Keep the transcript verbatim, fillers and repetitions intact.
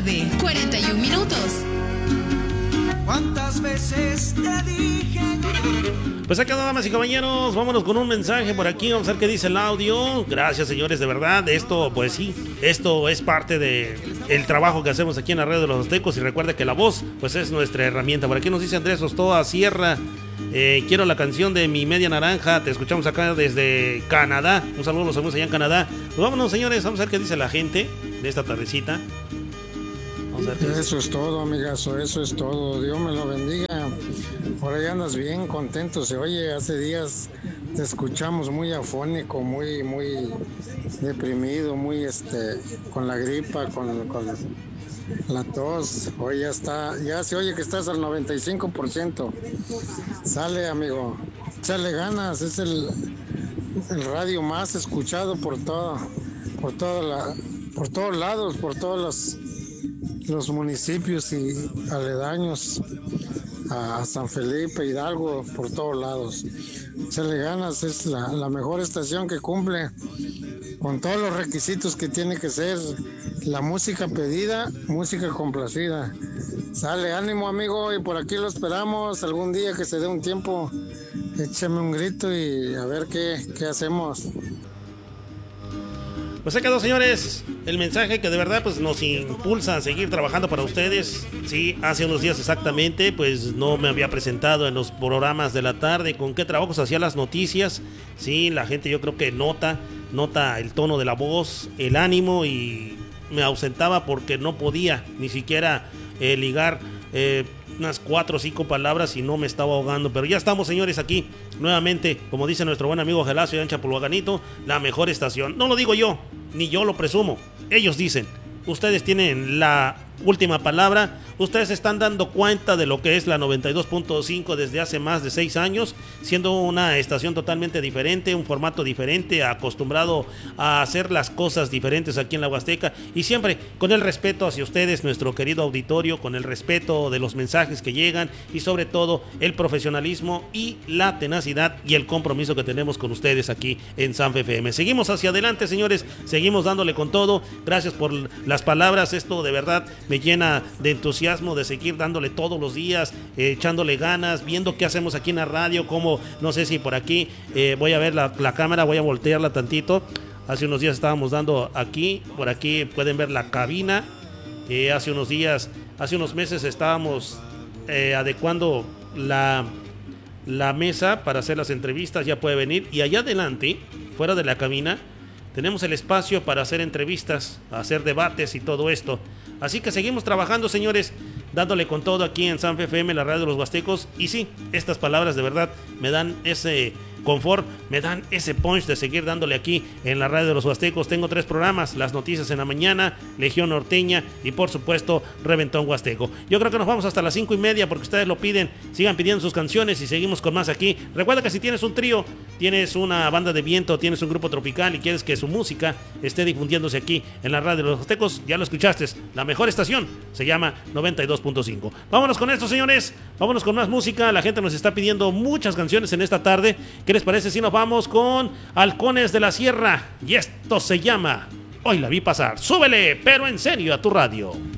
tarde, cuarenta y un minutos. ¿Cuántas veces te dije? Pues acá, damas y caballeros, vámonos con un mensaje por aquí. Vamos a ver qué dice el audio. Gracias, señores, de verdad. Esto, pues sí, esto es parte de el trabajo que hacemos aquí en la red de los aztecos. Y recuerde que la voz, pues es nuestra herramienta. Por aquí nos dice Andrés Ostoa Sierra. Eh, quiero la canción de Mi Media Naranja. Te escuchamos acá desde Canadá. Un saludo a los amigos allá en Canadá. Pues vámonos, señores, vamos a ver qué dice la gente de esta tardecita. Vamos a ver qué dice. Eso es todo, amigazo, eso es todo. Dios me lo bendiga. Por ahí andas bien contento. Se oye, hace días te escuchamos muy afónico, muy, muy deprimido, muy este, con la gripa, con, con la tos. Hoy ya está, ya se oye que estás al noventa y cinco por ciento. Sale, amigo, échale ganas. Es el, el radio más escuchado por todo, por toda la, por todos lados, por todos los, los municipios y aledaños a San Felipe, Hidalgo, por todos lados. Échale ganas, es la, la mejor estación que cumple con todos los requisitos que tiene que ser. La música pedida, música complacida. Sale, ánimo, amigo, y por aquí lo esperamos. Algún día que se dé un tiempo, échame un grito y a ver qué, qué hacemos. Pues se quedó, señores, el mensaje que de verdad pues nos impulsa a seguir trabajando para ustedes. Sí, hace unos días exactamente, pues no me había presentado en los programas de la tarde. ¿Con qué trabajos hacía las noticias? Sí, la gente yo creo que nota, nota el tono de la voz, el ánimo, y me ausentaba porque no podía ni siquiera eh, ligar eh, unas cuatro o cinco palabras y no me estaba ahogando. Pero ya estamos, señores, aquí nuevamente, como dice nuestro buen amigo Gelacio de Anchapulhuacanito, la mejor estación. No lo digo yo, ni yo lo presumo, ellos dicen. Ustedes tienen la última palabra. Ustedes se están dando cuenta de lo que es la noventa y dos punto cinco desde hace más de seis años, siendo una estación totalmente diferente, un formato diferente, acostumbrado a hacer las cosas diferentes aquí en la Huasteca, y siempre con el respeto hacia ustedes, nuestro querido auditorio, con el respeto de los mensajes que llegan, y sobre todo el profesionalismo y la tenacidad y el compromiso que tenemos con ustedes aquí en Sanfe F M. Seguimos hacia adelante, señores, seguimos dándole con todo. Gracias por las palabras, esto de verdad me llena de entusiasmo de seguir dándole todos los días, eh, echándole ganas, viendo qué hacemos aquí en la radio, como no sé si por aquí eh, voy a ver la, la cámara, voy a voltearla tantito. Hace unos días estábamos dando aquí, por aquí pueden ver la cabina. Eh, hace unos días, hace unos meses estábamos eh, adecuando la, la mesa para hacer las entrevistas, ya puede venir. Y allá adelante, fuera de la cabina, tenemos el espacio para hacer entrevistas, hacer debates y todo esto. Así que seguimos trabajando, señores, dándole con todo aquí en Sanfe F M, la radio de los Huastecos. Y sí, estas palabras de verdad me dan ese confort, me dan ese punch de seguir dándole aquí en la radio de los Huastecos. Tengo tres programas: Las Noticias en la Mañana, Legión Norteña y por supuesto Reventón Huasteco. Yo creo que nos vamos hasta las cinco y media porque ustedes lo piden. Sigan pidiendo sus canciones y seguimos con más aquí. Recuerda que si tienes un trío, tienes una banda de viento, tienes un grupo tropical y quieres que su música esté difundiéndose aquí en la radio de los Huastecos, ya lo escuchaste, la mejor estación se llama noventa y dos punto cinco. Vámonos con esto, señores, vámonos con más música. La gente nos está pidiendo muchas canciones en esta tarde. ¿Qué les parece si nos vamos con Halcones de la Sierra? Y esto se llama Hoy la vi pasar. Súbele, pero en serio, a tu radio.